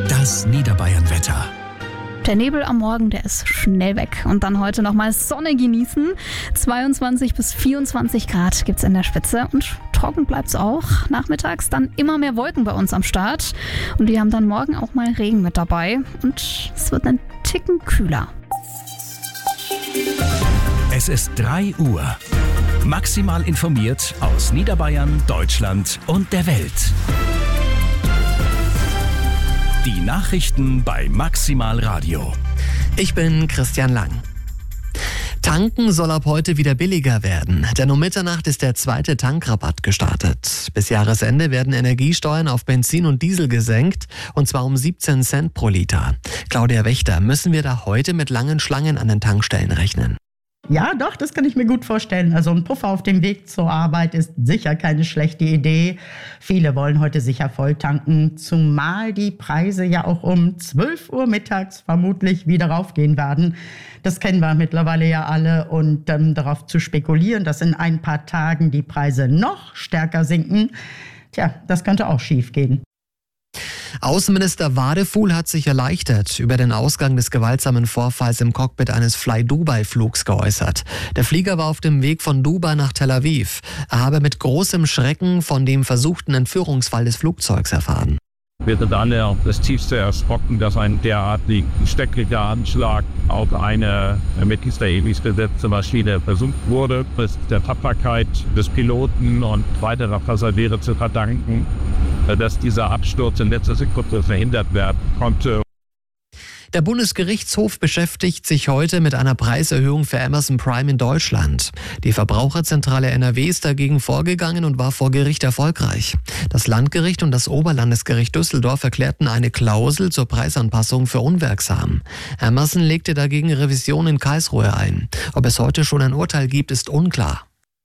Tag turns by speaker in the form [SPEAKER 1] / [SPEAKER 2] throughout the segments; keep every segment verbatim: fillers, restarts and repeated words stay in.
[SPEAKER 1] Das Niederbayern-Wetter.
[SPEAKER 2] Der Nebel am Morgen, der ist schnell weg. Und dann heute nochmal Sonne genießen. zweiundzwanzig bis vierundzwanzig Grad gibt's in der Spitze. Und trocken bleibt's auch. Nachmittags dann immer mehr Wolken bei uns am Start. Und wir haben dann morgen auch mal Regen mit dabei. Und es wird einen Ticken kühler.
[SPEAKER 1] Es ist drei Uhr. Maximal informiert aus Niederbayern, Deutschland und der Welt. Die Nachrichten bei Maximal Radio.
[SPEAKER 3] Ich bin Christian Lang. Tanken soll ab heute wieder billiger werden, denn um Mitternacht ist der zweite Tankrabatt gestartet. Bis Jahresende werden Energiesteuern auf Benzin und Diesel gesenkt, und zwar um siebzehn Cent pro Liter. Claudia Wächter, müssen wir da heute mit langen Schlangen an den Tankstellen rechnen?
[SPEAKER 4] Ja, doch, das kann ich mir gut vorstellen. Also ein Puffer auf dem Weg zur Arbeit ist sicher keine schlechte Idee. Viele wollen heute sicher voll tanken, zumal die Preise ja auch um zwölf Uhr mittags vermutlich wieder raufgehen werden. Das kennen wir mittlerweile ja alle, und ähm, darauf zu spekulieren, dass in ein paar Tagen die Preise noch stärker sinken, tja, das könnte auch schief gehen.
[SPEAKER 3] Außenminister Wadefuhl hat sich erleichtert über den Ausgang des gewaltsamen Vorfalls im Cockpit eines Fly-Dubai-Flugs geäußert. Der Flieger war auf dem Weg von Dubai nach Tel Aviv. Er habe mit großem Schrecken von dem versuchten Entführungsfall des Flugzeugs erfahren.
[SPEAKER 5] Wir sind alle auf das Tiefste erschrocken, dass ein derartig schrecklicher Anschlag auf eine mit Israelis besetzte Maschine versucht wurde. Es ist der Tapferkeit des Piloten und weiterer Passagiere zu verdanken, dass dieser Absturz in letzter Sekunde verhindert werden konnte.
[SPEAKER 3] Der Bundesgerichtshof beschäftigt sich heute mit einer Preiserhöhung für Amazon Prime in Deutschland. Die Verbraucherzentrale N R W ist dagegen vorgegangen und war vor Gericht erfolgreich. Das Landgericht und das Oberlandesgericht Düsseldorf erklärten eine Klausel zur Preisanpassung für unwirksam. Amazon legte dagegen Revision in Karlsruhe ein. Ob es heute schon ein Urteil gibt, ist unklar.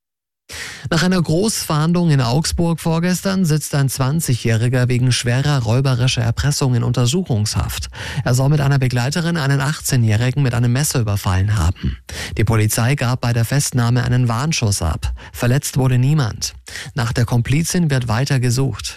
[SPEAKER 3] Nach einer Großfahndung in Augsburg vorgestern sitzt ein zwanzigjähriger wegen schwerer räuberischer Erpressung in Untersuchungshaft. Er soll mit einer Begleiterin einen achtzehnjährigen mit einem Messer überfallen haben. Die Polizei gab bei der Festnahme einen Warnschuss ab. Verletzt wurde niemand. Nach der Komplizin wird weiter gesucht.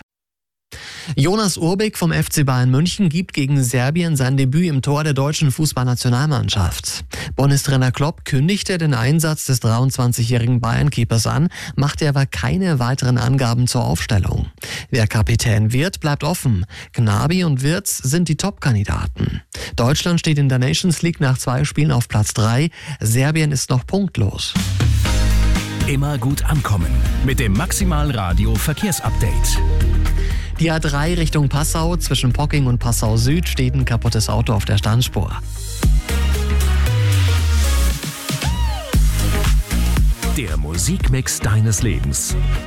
[SPEAKER 3] Jonas Urbik vom F C Bayern München gibt gegen Serbien sein Debüt im Tor der deutschen Fußballnationalmannschaft. Bundestrainer Klopp kündigte den Einsatz des dreiundzwanzigjährigen Bayern-Keepers an, machte aber keine weiteren Angaben zur Aufstellung. Wer Kapitän wird, bleibt offen. Gnabry und Wirtz sind die Top-Kandidaten. Deutschland steht in der Nations League nach zwei Spielen auf Platz drei. Serbien ist noch punktlos.
[SPEAKER 1] Immer gut ankommen mit dem Maximal Radio Verkehrsupdate.
[SPEAKER 3] Die A drei Richtung Passau, zwischen Pocking und Passau Süd steht ein kaputtes Auto auf der Standspur.
[SPEAKER 1] Der Musikmix deines Lebens.